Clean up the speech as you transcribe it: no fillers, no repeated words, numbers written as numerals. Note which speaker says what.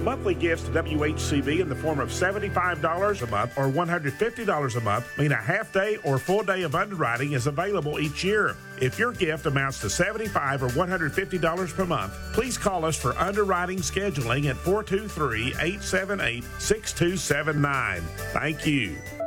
Speaker 1: Monthly gifts to WHCB in the form of $75 a month or $150 a month mean a half-day or full day of underwriting is available each year. If your gift amounts to $75 or $150 per month, please call us for underwriting scheduling at 423-878-6279. Thank you.